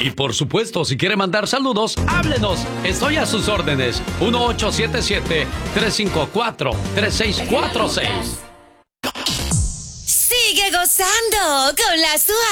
Y por supuesto, si quiere mandar saludos, háblenos. Estoy a sus órdenes. 1877-354-3646. Sigue gozando con la